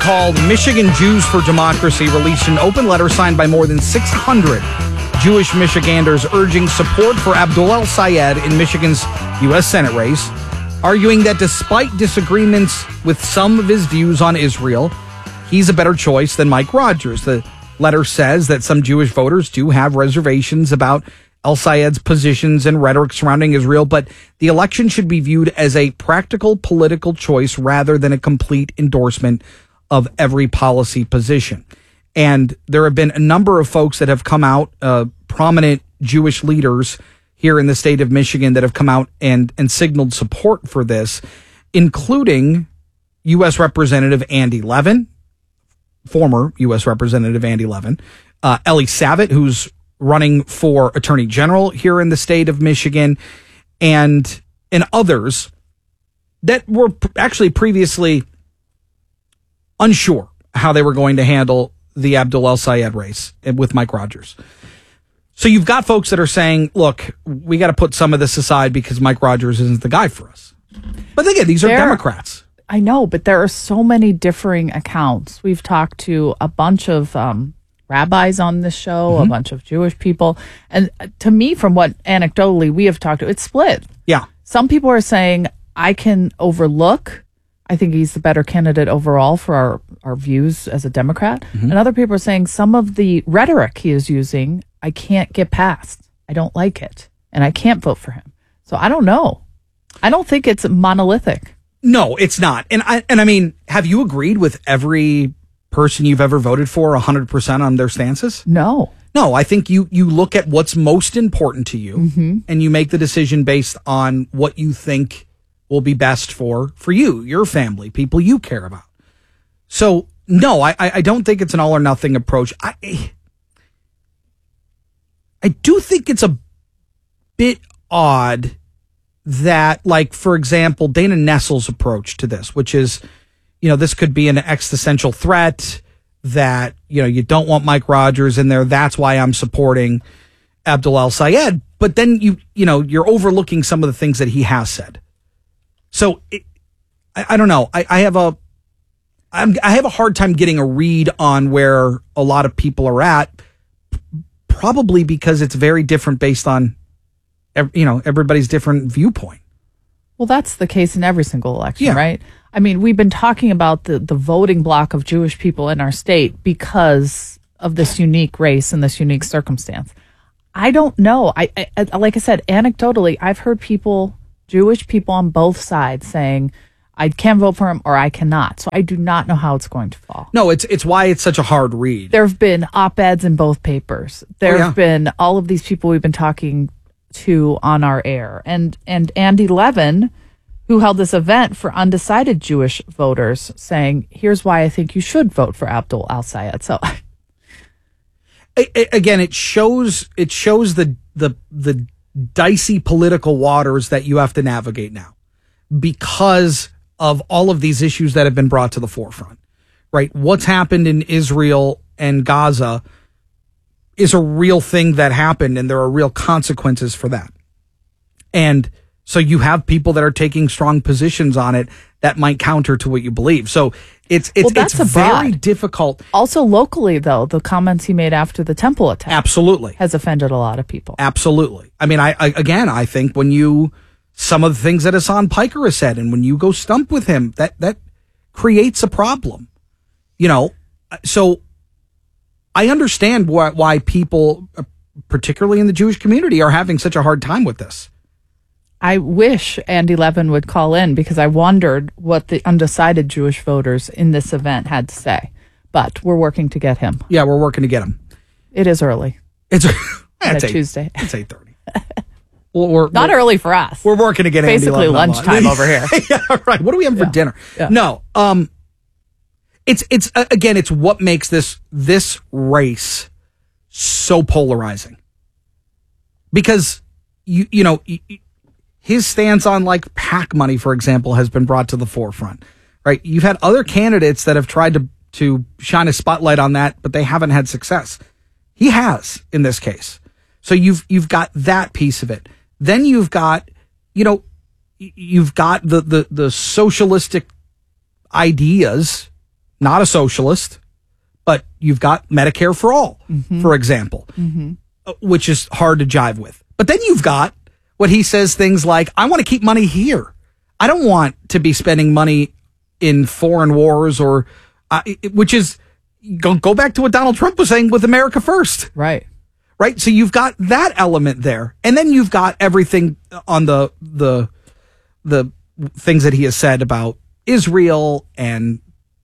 called Michigan Jews for Democracy released an open letter signed by more than 600 Jewish Michiganders urging support for Abdul El-Sayed in Michigan's U.S. Senate race, arguing that despite disagreements with some of his views on Israel, he's a better choice than Mike Rogers. The letter says that some Jewish voters do have reservations about El-Sayed's positions and rhetoric surrounding Israel, but the election should be viewed as a practical political choice rather than a complete endorsement of every policy position. And there have been a number of folks that have come out, prominent Jewish leaders here in the state of Michigan that have come out and signaled support for this, including U.S. Representative Andy Levin, former U.S. Representative Andy Levin, Ellie Savitt, who's running for Attorney General here in the state of Michigan, and others that were actually previously unsure how they were going to handle the Abdul El-Sayed race with Mike Rogers. So you've got folks that are saying, look, we got to put some of this aside because Mike Rogers isn't the guy for us. But again, these are Democrats. I know, but there are so many differing accounts. We've talked to a bunch of rabbis on this show, a bunch of Jewish people. And to me, from what anecdotally we have talked to, it's split. Yeah. Some people are saying, I can overlook. I think he's the better candidate overall for our views as a Democrat. And other people are saying some of the rhetoric he is using, I can't get past. I don't like it. And I can't vote for him. So I don't know. I don't think it's monolithic. No, it's not. And I mean, have you agreed with every person you've ever voted for 100% on their stances? No. No, I think you look at what's most important to you and you make the decision based on what you think will be best for you, your family, people you care about. So, no, I don't think it's an all or nothing approach. I do think it's a bit odd that, like, for example, Dana Nessel's approach to this, which is, this could be an existential threat that, you don't want Mike Rogers in there. That's why I'm supporting Abdul El-Sayed. But then you're overlooking some of the things that he has said. So I don't know. I have a hard time getting a read on where a lot of people are at, probably because it's very different based on, everybody's different viewpoint. Well, that's the case in every single election, right? I mean, we've been talking about the voting block of Jewish people in our state because of this unique race and this unique circumstance. I don't know. I like I said, anecdotally, I've heard Jewish people on both sides saying, I can vote for him or I cannot. So I do not know how it's going to fall. No, it's why it's such a hard read. There have been op-eds in both papers. There have been all of these people we've been talking to on our air. And Andy Levin, who held this event for undecided Jewish voters, saying, here's why I think you should vote for Abdul El-Sayed. So again, it shows the dicey political waters that you have to navigate now because of all of these issues that have been brought to the forefront, right? What's happened in Israel and Gaza is a real thing that happened, and there are real consequences for that. And so you have people that are taking strong positions on it that might counter to what you believe. So it's very difficult. Also locally, though, the comments he made after the temple attack absolutely has offended a lot of people. Absolutely. I mean, I think when some of the things that Hassan Piker has said, and when you go stump with him, that creates a problem. So I understand why people, particularly in the Jewish community, are having such a hard time with this. I wish Andy Levin would call in because I wondered what the undecided Jewish voters in this event had to say. But we're working to get him. Yeah, we're working to get him. It is early. It's Tuesday. It's 8:30. Not early for us. We're working to get basically Andy Levin lunchtime over here. Yeah, right. What do we have for dinner? Yeah. No. It's again, it's what makes this race so polarizing. Because his stance on like PAC money, for example, has been brought to the forefront, right? You've had other candidates that have tried to shine a spotlight on that, but they haven't had success. He has in this case. So you've got that piece of it. Then you've got, the socialistic ideas not a socialist, but you've got Medicare for all, for example, which is hard to jive with. But then you've got what he says, things like, I want to keep money here. I don't want to be spending money in foreign wars or, which is, go back to what Donald Trump was saying with America First. Right. Right. So you've got that element there. And then you've got everything on the things that he has said about Israel and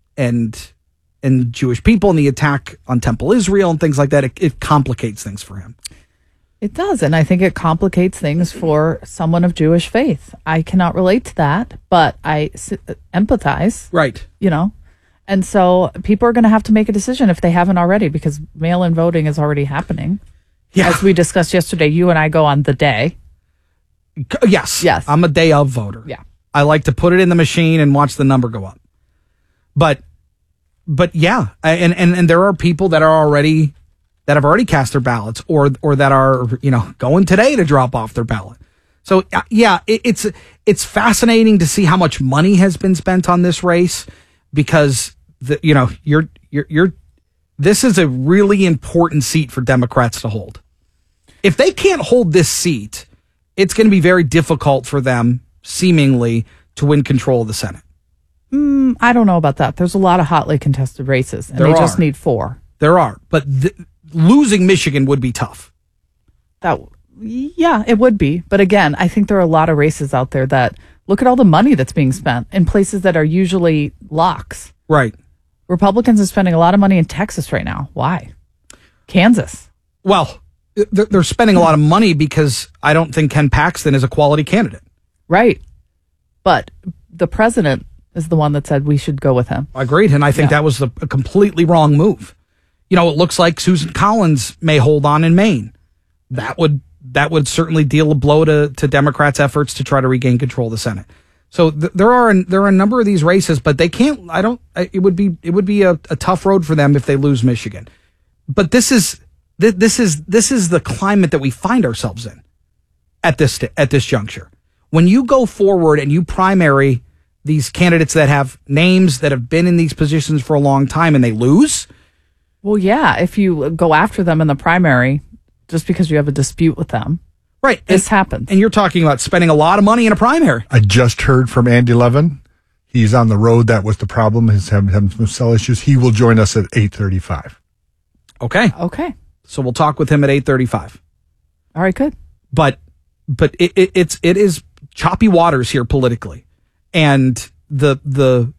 Jewish people and the attack on Temple Israel and things like that. It complicates things for him. It does. And I think it complicates things for someone of Jewish faith. I cannot relate to that, but I empathize. Right. And so people are going to have to make a decision if they haven't already, because mail-in voting is already happening. Yeah. As we discussed yesterday, you and I go on the day. Yes. Yes. I'm a day of voter. Yeah. I like to put it in the machine and watch the number go up. But yeah, and there are people that have already cast their ballots or that are, going today to drop off their ballot. So yeah, it's fascinating to see how much money has been spent on this race, because this is a really important seat for Democrats to hold. If they can't hold this seat, it's going to be very difficult for them, seemingly, to win control of the Senate. I don't know about that. There's a lot of hotly contested races, and they just need 4. There are, but losing Michigan would be tough. Yeah, it would be. But again, I think there are a lot of races out there that look at all the money that's being spent in places that are usually locks. Right. Republicans are spending a lot of money in Texas right now. Why? Kansas. Well, they're spending a lot of money because I don't think Ken Paxton is a quality candidate. Right. But the president is the one that said we should go with him. Agreed. And I think that was a completely wrong move. It looks like Susan Collins may hold on in Maine. That would certainly deal a blow to Democrats' efforts to try to regain control of the Senate. So there are a number of these races, but they can't. It would be a tough road for them if they lose Michigan. But this is the climate that we find ourselves in at this juncture. When you go forward and you primary these candidates that have names that have been in these positions for a long time and they lose. Well, yeah, if you go after them in the primary just because you have a dispute with them. Right. This happens. And you're talking about spending a lot of money in a primary. I just heard from Andy Levin. He's on the road. That was the problem. He's having some cell issues. He will join us at 8:35. Okay. So we'll talk with him at 8:35. All right, good. But it is choppy waters here politically. And the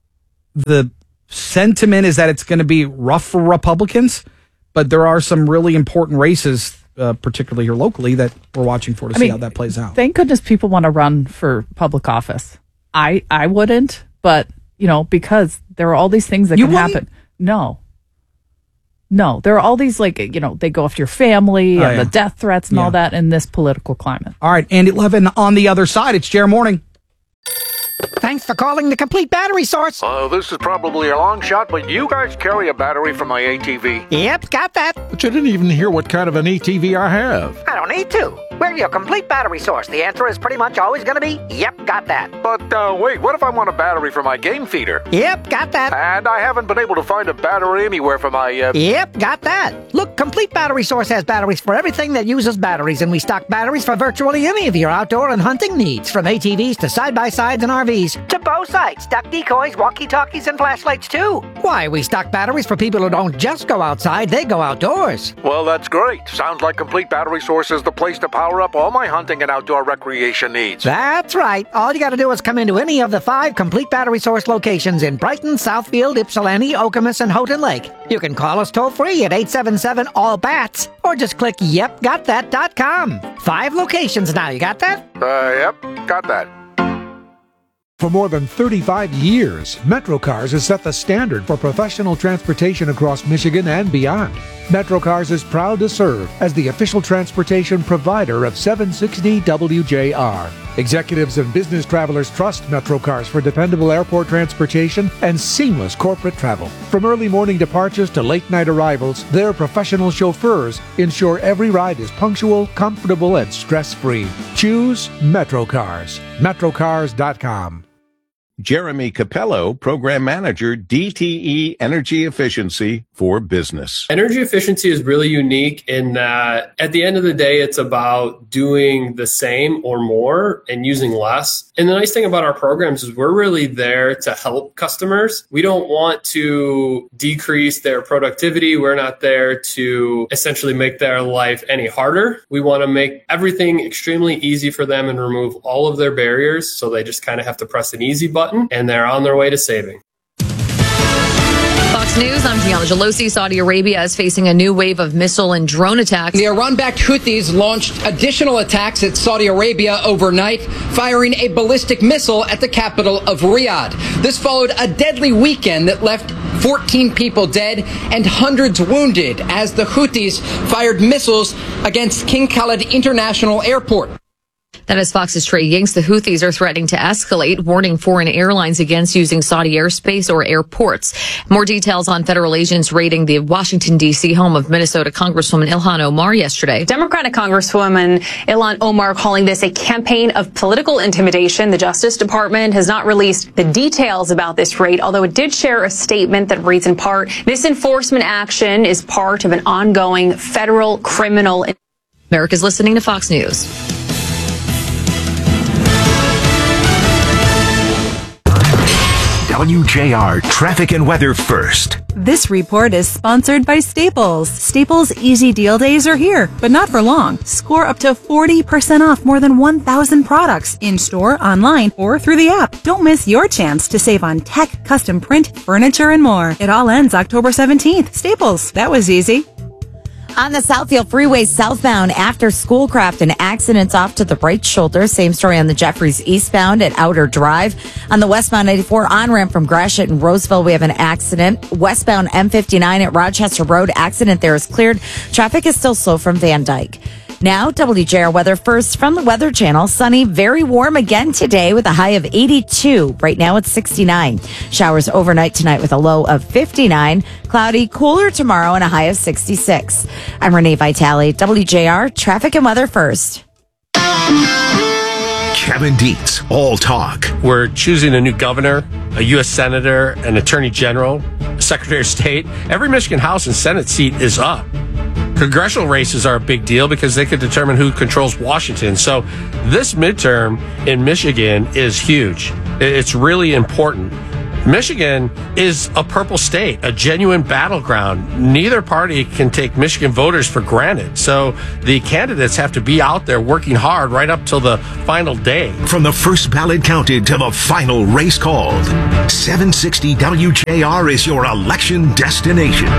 sentiment is that it's going to be rough for Republicans, but there are some really important races, particularly here locally, that we're watching for to see how that plays out. Thank goodness people want to run for public office. I wouldn't, but because there are all these things that can happen. No, there are all these they go after your family and the death threats and all that in this political climate. All right, Andy Levin on the other side. It's Jer Morning. Thanks for calling the Complete Battery Source. This is probably a long shot, but you guys carry a battery for my ATV? Yep, got that. But you didn't even hear what kind of an ATV I have. I don't need to. We're your Complete Battery Source. The answer is pretty much always going to be, yep, got that. But wait, what if I want a battery for my game feeder? Yep, got that. And I haven't been able to find a battery anywhere for my... Yep, got that. Look, Complete Battery Source has batteries for everything that uses batteries, and we stock batteries for virtually any of your outdoor and hunting needs, from ATVs to side-by-sides and RVs, to bow sights, duck decoys, walkie-talkies, and flashlights, too. Why, we stock batteries for people who don't just go outside, they go outdoors. Well, that's great. Sounds like Complete Battery Source is the place to power up all my hunting and outdoor recreation needs. That's right. All you got to do is come into any of the 5 Complete Battery Source locations in Brighton, Southfield, Ypsilanti, Okemos, and Houghton Lake. You can call us toll-free at 877-ALL-BATS, or just click yepgotthat.com. 5 locations now, you got that? Yep, got that. For more than 35 years, MetroCars has set the standard for professional transportation across Michigan and beyond. MetroCars is proud to serve as the official transportation provider of 760 WJR. Executives and business travelers trust MetroCars for dependable airport transportation and seamless corporate travel. From early morning departures to late night arrivals, their professional chauffeurs ensure every ride is punctual, comfortable, and stress-free. Choose MetroCars. MetroCars.com. Jeremy Capello, Program Manager, DTE Energy Efficiency for Business. Energy efficiency is really unique in that at the end of the day, it's about doing the same or more and using less. And the nice thing about our programs is we're really there to help customers. We don't want to decrease their productivity. We're not there to essentially make their life any harder. We want to make everything extremely easy for them and remove all of their barriers. So they just kind of have to press an easy button and they're on their way to saving. Fox News, I'm Gianna Gelosi. Saudi Arabia is facing a new wave of missile and drone attacks. The Iran-backed Houthis launched additional attacks at Saudi Arabia overnight, firing a ballistic missile at the capital of Riyadh. This followed a deadly weekend that left 14 people dead and hundreds wounded as the Houthis fired missiles against King Khalid International Airport. That is Fox's Trey Yingst. The Houthis are threatening to escalate, warning foreign airlines against using Saudi airspace or airports. More details on federal agents raiding the Washington, D.C. home of Minnesota Congresswoman Ilhan Omar yesterday. Democratic Congresswoman Ilhan Omar calling this a campaign of political intimidation. The Justice Department has not released the details about this raid, although it did share a statement that reads in part, this enforcement action is part of an ongoing federal criminal. America's listening to Fox News. WJR Traffic and Weather First. This report is sponsored by Staples. Staples Easy Deal Days are here, but not for long. Score up to 40% off more than 1,000 products in-store, online, or through the app. Don't miss your chance to save on tech, custom print, furniture, and more. It all ends October 17th. Staples. That was easy. On the Southfield Freeway southbound after Schoolcraft, an accident's off to the right shoulder. Same story on the Jeffries eastbound at Outer Drive. On the westbound 94 on-ramp from Gratiot and Roseville, we have an accident. Westbound M59 at Rochester Road, accident there is cleared. Traffic is still slow from Van Dyke. Now, WJR weather first from the Weather Channel. Sunny, very warm again today with a high of 82. Right now it's 69. Showers overnight tonight with a low of 59. Cloudy, cooler tomorrow and a high of 66. I'm Renee Vitale, WJR Traffic and Weather First. Kevin Dietz, All Talk. We're choosing a new governor, a U.S. Senator, an Attorney General, a Secretary of State. Every Michigan House and Senate seat is up. Congressional races are a big deal because they could determine who controls Washington. So this midterm in Michigan is huge. It's really important. Michigan is a purple state, a genuine battleground. Neither party can take Michigan voters for granted. So the candidates have to be out there working hard right up till the final day. From the first ballot counted to the final race called, 760 WJR is your election destination.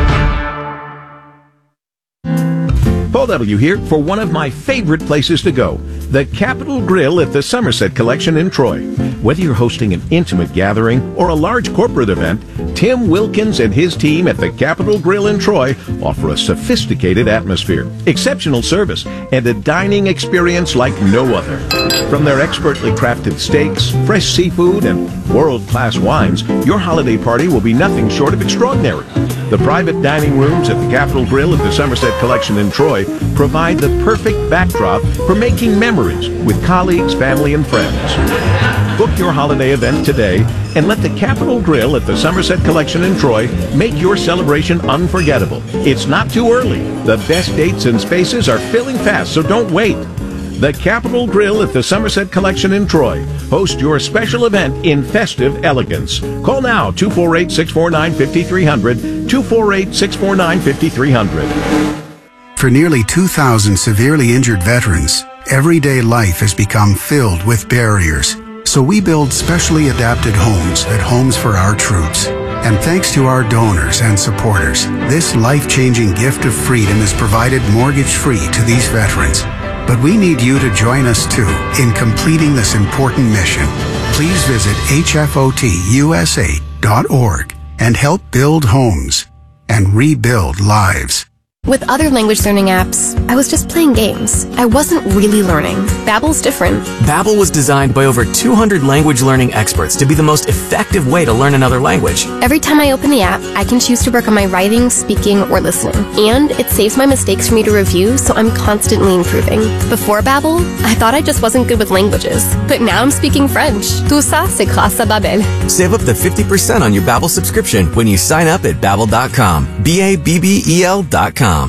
Paul W. here for one of my favorite places to go, the Capitol Grill at the Somerset Collection in Troy. Whether you're hosting an intimate gathering or a large corporate event, Tim Wilkins and his team at the Capitol Grill in Troy offer a sophisticated atmosphere, exceptional service, and a dining experience like no other. From their expertly crafted steaks, fresh seafood, and world-class wines, your holiday party will be nothing short of extraordinary. The private dining rooms at the Capitol Grill at the Somerset Collection in Troy provide the perfect backdrop for making memories with colleagues, family, and friends. Book your holiday event today and let the Capitol Grill at the Somerset Collection in Troy make your celebration unforgettable. It's not too early. The best dates and spaces are filling fast, so don't wait. The Capitol Grill at the Somerset Collection in Troy. Host your special event in festive elegance. Call now, 248-649-5300, 248-649-5300. For nearly 2,000 severely injured veterans, everyday life has become filled with barriers. So we build specially adapted homes at Homes for Our Troops. And thanks to our donors and supporters, this life-changing gift of freedom is provided mortgage-free to these veterans. But we need you to join us too in completing this important mission. Please visit hfotusa.org and help build homes and rebuild lives. With other language learning apps, I was just playing games. I wasn't really learning. Babbel's different. Babbel was designed by over 200 language learning experts to be the most effective way to learn another language. Every time I open the app, I can choose to work on my writing, speaking, or listening. And it saves my mistakes for me to review, so I'm constantly improving. Before Babbel, I thought I just wasn't good with languages. But now I'm speaking French. Tout ça, c'est grâce à Babbel. Save up to 50% on your Babbel subscription when you sign up at Babbel.com. BABBEL.com.